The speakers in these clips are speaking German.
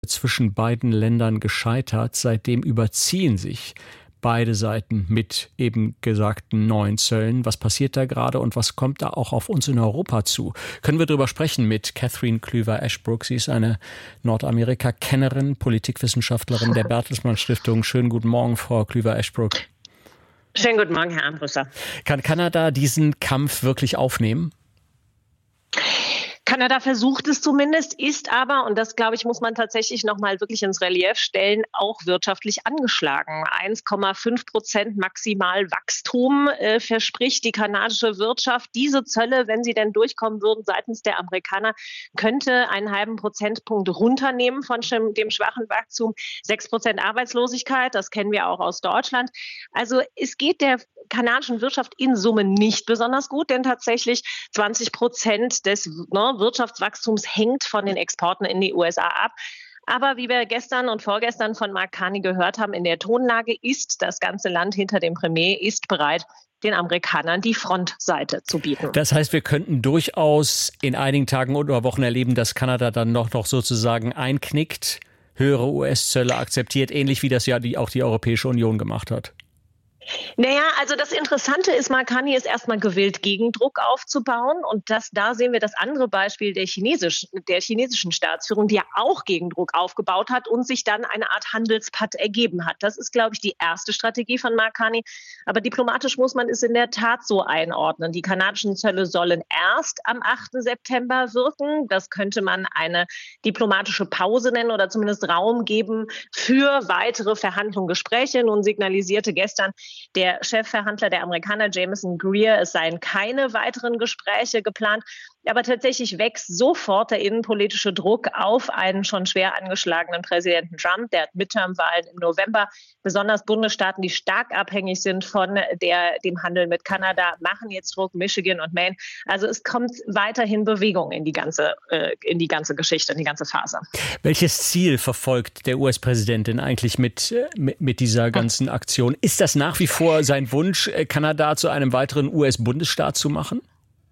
zwischen beiden Ländern gescheitert. Seitdem überziehen sich beide Seiten mit eben gesagten neuen Zöllen. Was passiert da gerade und was kommt da auch auf uns in Europa zu? Können wir darüber sprechen mit Catherine Klüver-Ashbrook. Sie ist eine Nordamerika-Kennerin, Politikwissenschaftlerin der Bertelsmann Stiftung. Schönen guten Morgen, Frau Klüver-Ashbrook. Schönen guten Morgen, Herr Armbruster. Kann Kanada diesen Kampf wirklich aufnehmen? Kanada versucht es zumindest, ist aber, und das, glaube ich, muss man tatsächlich nochmal wirklich ins Relief stellen, auch wirtschaftlich angeschlagen. 1,5% maximal Wachstum verspricht die kanadische Wirtschaft. Diese Zölle, wenn sie denn durchkommen würden seitens der Amerikaner, könnte einen halben Prozentpunkt runternehmen von dem schwachen Wachstum. 6% Arbeitslosigkeit, das kennen wir auch aus Deutschland. Also es geht der kanadischen Wirtschaft in Summe nicht besonders gut, denn tatsächlich 20% des Wirtschaftswachstums hängt von den Exporten in die USA ab. Aber wie wir gestern und vorgestern von Mark Carney gehört haben, in der Tonlage ist das ganze Land hinter dem Premier ist bereit, den Amerikanern die Frontseite zu bieten. Das heißt, wir könnten durchaus in einigen Tagen oder Wochen erleben, dass Kanada dann noch sozusagen einknickt, höhere US-Zölle akzeptiert, ähnlich wie das ja auch die Europäische Union gemacht hat. Naja, also das Interessante ist, Mark Carney ist erstmal gewillt, Gegendruck aufzubauen. Und da sehen wir das andere Beispiel der chinesischen Staatsführung, die ja auch Gegendruck aufgebaut hat und sich dann eine Art Handelspakt ergeben hat. Das ist, glaube ich, die erste Strategie von Mark Carney. Aber diplomatisch muss man es in der Tat so einordnen. Die kanadischen Zölle sollen erst am 8. September wirken. Das könnte man eine diplomatische Pause nennen oder zumindest Raum geben für weitere Verhandlungen, Gespräche. Nun signalisierte gestern der Chefverhandler der Amerikaner, Jameson Greer, es seien keine weiteren Gespräche geplant. Aber tatsächlich wächst sofort der innenpolitische Druck auf einen schon schwer angeschlagenen Präsidenten Trump. Der hat Midterm-Wahlen im November. Besonders Bundesstaaten, die stark abhängig sind von dem Handel mit Kanada, machen jetzt Druck, Michigan und Maine. Also es kommt weiterhin Bewegung in die ganze Geschichte, in die ganze Phase. Welches Ziel verfolgt der US-Präsident denn eigentlich mit dieser ganzen Aktion? Ist das nach wie vor sein Wunsch, Kanada zu einem weiteren US-Bundesstaat zu machen?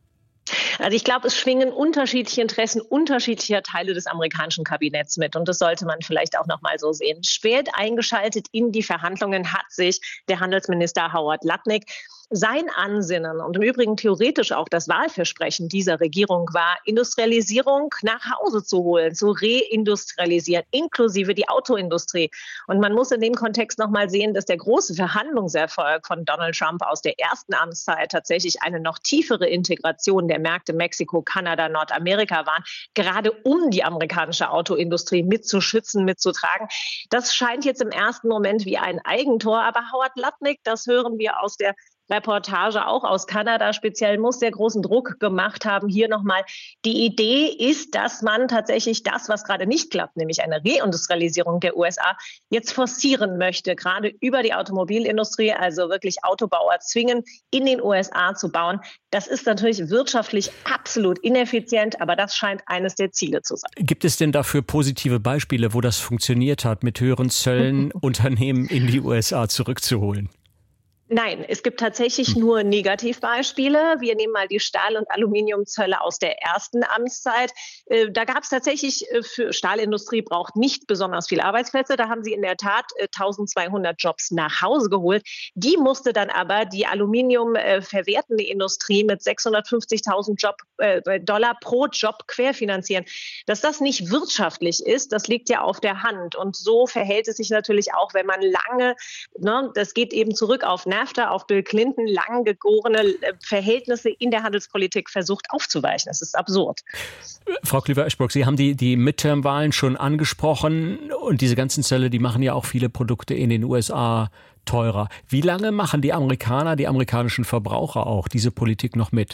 Also ich glaube, es schwingen unterschiedliche Interessen unterschiedlicher Teile des amerikanischen Kabinetts mit. Und das sollte man vielleicht auch noch mal so sehen. Spät eingeschaltet in die Verhandlungen hat sich der Handelsminister Howard Lutnick. Sein Ansinnen und im Übrigen theoretisch auch das Wahlversprechen dieser Regierung war, Industrialisierung nach Hause zu holen, zu reindustrialisieren, inklusive die Autoindustrie. Und man muss in dem Kontext nochmal sehen, dass der große Verhandlungserfolg von Donald Trump aus der ersten Amtszeit tatsächlich eine noch tiefere Integration der Märkte Mexiko, Kanada, Nordamerika waren, gerade um die amerikanische Autoindustrie mitzuschützen, mitzutragen. Das scheint jetzt im ersten Moment wie ein Eigentor, aber Howard Lutnick, das hören wir aus der Reportage auch aus Kanada speziell, muss sehr großen Druck gemacht haben. Hier nochmal, die Idee ist, dass man tatsächlich das, was gerade nicht klappt, nämlich eine Reindustrialisierung der USA, jetzt forcieren möchte, gerade über die Automobilindustrie, also wirklich Autobauer zwingen, in den USA zu bauen. Das ist natürlich wirtschaftlich absolut ineffizient, aber das scheint eines der Ziele zu sein. Gibt es denn dafür positive Beispiele, wo das funktioniert hat, mit höheren Zöllen Unternehmen in die USA zurückzuholen? Nein, es gibt tatsächlich nur Negativbeispiele. Wir nehmen mal die Stahl- und Aluminiumzölle aus der ersten Amtszeit. Da gab es tatsächlich für Stahlindustrie braucht nicht besonders viele Arbeitsplätze. Da haben sie in der Tat 1200 Jobs nach Hause geholt. Die musste dann aber die Aluminium verwertende Industrie mit 650.000 Dollar pro Job querfinanzieren. Dass das nicht wirtschaftlich ist, das liegt ja auf der Hand. Und so verhält es sich natürlich auch, wenn man lange, das geht eben zurück auf NAFTA, auf Bill Clinton, lang gegorene Verhältnisse in der Handelspolitik versucht aufzuweichen. Das ist absurd. Frau Klüver-Ashbrook, Sie haben die Midterm-Wahlen schon angesprochen und diese ganzen Zölle, die machen ja auch viele Produkte in den USA teurer. Wie lange machen die Amerikaner, die amerikanischen Verbraucher auch diese Politik noch mit?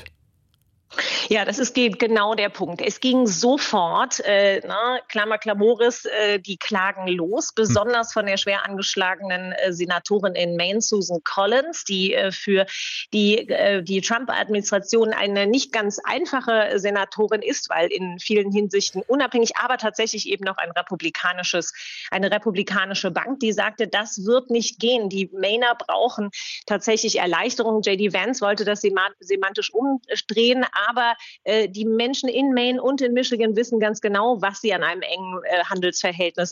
Ja, das ist genau der Punkt. Es ging sofort, Klammer Klamoris, die Klagen los, besonders von der schwer angeschlagenen Senatorin in Maine, Susan Collins, die für die Trump-Administration eine nicht ganz einfache Senatorin ist, weil in vielen Hinsichten unabhängig, aber tatsächlich eben noch eine republikanische Bank, die sagte, das wird nicht gehen. Die Mainer brauchen tatsächlich Erleichterungen. J.D. Vance wollte das semantisch umdrehen, aber die Menschen in Maine und in Michigan wissen ganz genau, was sie an einem engen Handelsverhältnis